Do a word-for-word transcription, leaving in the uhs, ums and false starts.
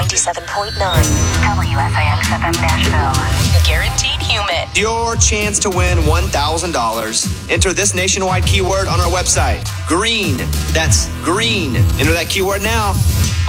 ninety-seven point nine. W S I X F M Nashville. Guaranteed human. Your chance to win one thousand dollars. Enter this nationwide keyword on our website. Green. That's green. Enter that keyword now.